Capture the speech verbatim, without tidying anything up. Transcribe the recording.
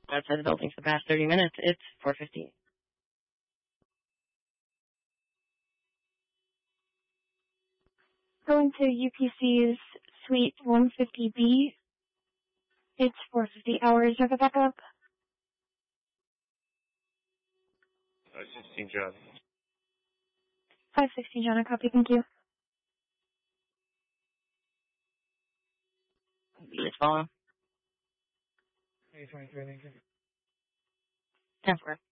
outside the building for the past thirty minutes. It's four fifteen. Going to U P C's Suite one fifty B. It's four fifty hours. Have a backup. five sixteen, John. five sixteen, John. A copy. Thank you. Let's follow. eight twenty-three, thank you. ten four.